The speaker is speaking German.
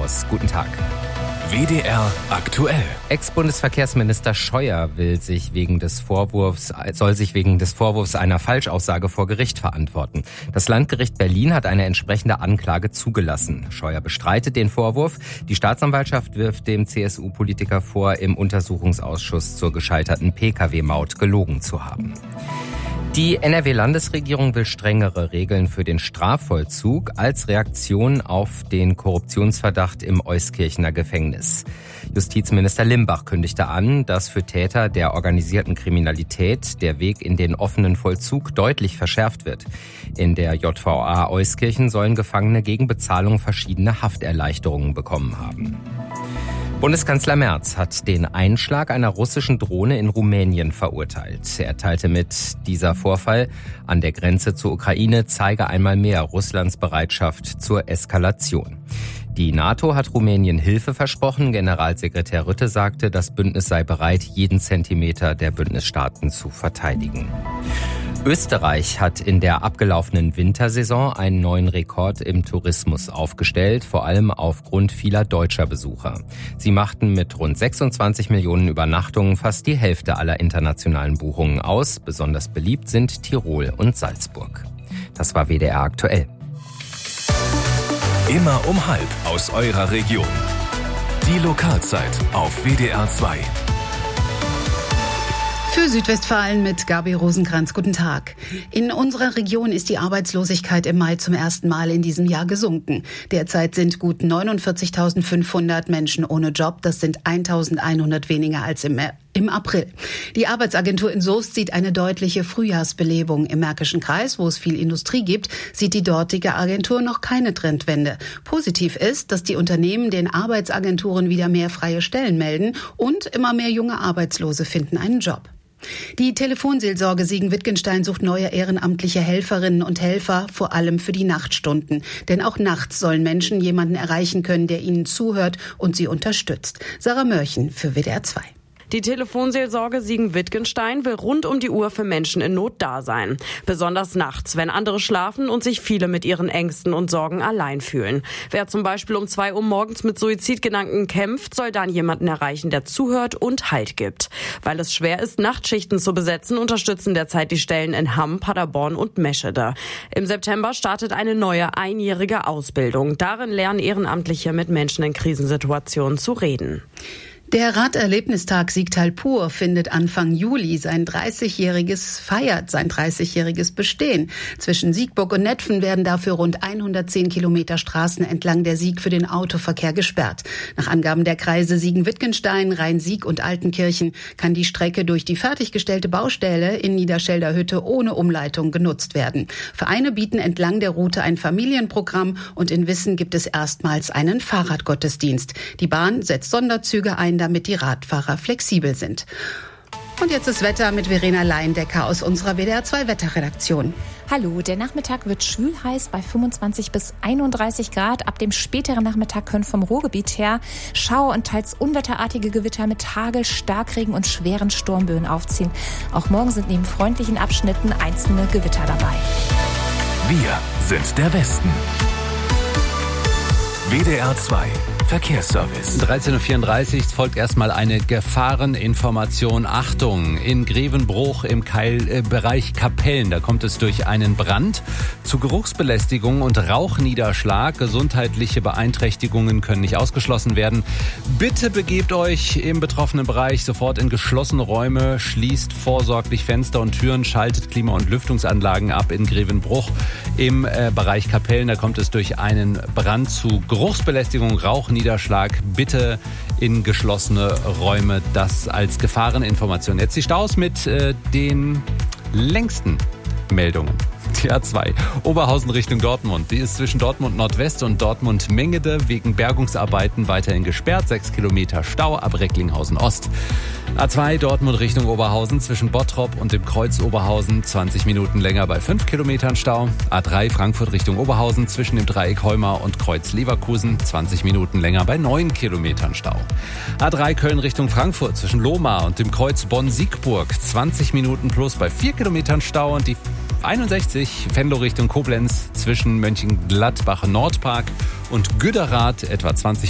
Servus, guten Tag. WDR aktuell. Ex-Bundesverkehrsminister Scheuer soll sich wegen des Vorwurfs einer Falschaussage vor Gericht verantworten. Das Landgericht Berlin hat eine entsprechende Anklage zugelassen. Scheuer bestreitet den Vorwurf. Die Staatsanwaltschaft wirft dem CSU-Politiker vor, im Untersuchungsausschuss zur gescheiterten Pkw-Maut gelogen zu haben. Die NRW-Landesregierung will strengere Regeln für den Strafvollzug als Reaktion auf den Korruptionsverdacht im Euskirchener Gefängnis. Justizminister Limbach kündigte an, dass für Täter der organisierten Kriminalität der Weg in den offenen Vollzug deutlich verschärft wird. In der JVA Euskirchen sollen Gefangene gegen Bezahlung verschiedene Hafterleichterungen bekommen haben. Bundeskanzler Merz hat den Einschlag einer russischen Drohne in Rumänien verurteilt. Er teilte mit, dieser Vorfall an der Grenze zur Ukraine zeige einmal mehr Russlands Bereitschaft zur Eskalation. Die NATO hat Rumänien Hilfe versprochen. Generalsekretär Rutte sagte, das Bündnis sei bereit, jeden Zentimeter der Bündnisstaaten zu verteidigen. Österreich hat in der abgelaufenen Wintersaison einen neuen Rekord im Tourismus aufgestellt, vor allem aufgrund vieler deutscher Besucher. Sie machten mit rund 26 Millionen Übernachtungen fast die Hälfte aller internationalen Buchungen aus. Besonders beliebt sind Tirol und Salzburg. Das war WDR aktuell. Immer um 12 aus eurer Region. Die Lokalzeit auf WDR 2. Für Südwestfalen mit Gabi Rosenkrantz. Guten Tag. In unserer Region ist die Arbeitslosigkeit im Mai zum ersten Mal in diesem Jahr gesunken. Derzeit sind gut 49.500 Menschen ohne Job. Das sind 1.100 weniger als im April. Die Arbeitsagentur in Soest sieht eine deutliche Frühjahrsbelebung. Im Märkischen Kreis, wo es viel Industrie gibt, sieht die dortige Agentur noch keine Trendwende. Positiv ist, dass die Unternehmen den Arbeitsagenturen wieder mehr freie Stellen melden und immer mehr junge Arbeitslose finden einen Job. Die Telefonseelsorge Siegen-Wittgenstein sucht neue ehrenamtliche Helferinnen und Helfer, vor allem für die Nachtstunden. Denn auch nachts sollen Menschen jemanden erreichen können, der ihnen zuhört und sie unterstützt. Sarah Mörchen für WDR 2. Die Telefonseelsorge Siegen-Wittgenstein will rund um die Uhr für Menschen in Not da sein. Besonders nachts, wenn andere schlafen und sich viele mit ihren Ängsten und Sorgen allein fühlen. Wer zum Beispiel um 2 Uhr morgens mit Suizidgedanken kämpft, soll dann jemanden erreichen, der zuhört und Halt gibt. Weil es schwer ist, Nachtschichten zu besetzen, unterstützen derzeit die Stellen in Hamm, Paderborn und Meschede. Im September startet eine neue einjährige Ausbildung. Darin lernen Ehrenamtliche mit Menschen in Krisensituationen zu reden. Der Raderlebnistag Siegtal Pur findet Anfang Juli feiert sein 30-jähriges Bestehen. Zwischen Siegburg und Netphen werden dafür rund 110 Kilometer Straßen entlang der Sieg für den Autoverkehr gesperrt. Nach Angaben der Kreise Siegen-Wittgenstein, Rhein-Sieg und Altenkirchen kann die Strecke durch die fertiggestellte Baustelle in Niederschelder Hütte ohne Umleitung genutzt werden. Vereine bieten entlang der Route ein Familienprogramm und in Wissen gibt es erstmals einen Fahrradgottesdienst. Die Bahn setzt Sonderzüge ein, damit die Radfahrer flexibel sind. Und jetzt das Wetter mit Verena Leindecker aus unserer WDR 2 Wetterredaktion. Hallo, der Nachmittag wird schwül heiß bei 25 bis 31 Grad. Ab dem späteren Nachmittag können vom Ruhrgebiet her Schauer und teils unwetterartige Gewitter mit Hagel, Starkregen und schweren Sturmböen aufziehen. Auch morgen sind neben freundlichen Abschnitten einzelne Gewitter dabei. Wir sind der Westen. WDR 2 Verkehrsservice. 13.34 Uhr folgt erstmal eine Gefahreninformation. Achtung, in Grevenbruch im Bereich Kapellen, da kommt es durch einen Brand zu Geruchsbelästigung und Rauchniederschlag. Gesundheitliche Beeinträchtigungen können nicht ausgeschlossen werden. Bitte begebt euch im betroffenen Bereich sofort in geschlossene Räume, schließt vorsorglich Fenster und Türen, schaltet Klima- und Lüftungsanlagen ab in Grevenbruch im Bereich Kapellen. Da kommt es durch einen Brand zu Geruchsbelästigung, Rauchniederschlag. Bitte in geschlossene Räume. Das als Gefahreninformation. Jetzt die Staus mit den längsten Meldungen. Die A2 Oberhausen Richtung Dortmund. Die ist zwischen Dortmund Nordwest und Dortmund Mengede wegen Bergungsarbeiten weiterhin gesperrt. 6 Kilometer Stau ab Recklinghausen Ost. A2 Dortmund Richtung Oberhausen zwischen Bottrop und dem Kreuz Oberhausen 20 Minuten länger bei 5 Kilometern Stau. A3 Frankfurt Richtung Oberhausen zwischen dem Dreieck Heumar und Kreuz Leverkusen 20 Minuten länger bei 9 Kilometern Stau. A3 Köln Richtung Frankfurt zwischen Lohmar und dem Kreuz Bonn-Siegburg 20 Minuten plus bei 4 Kilometern Stau und die 61 Venlo Richtung Koblenz zwischen Mönchengladbach Nordpark und Güderath etwa 20